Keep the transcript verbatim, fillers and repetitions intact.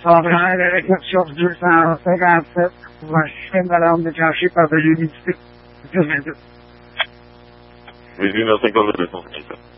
Povera che ci ho giustato, queste cazzo, ma scenda da onde ci ha scippato gli inizi. Vicino a sei cose del conflitto.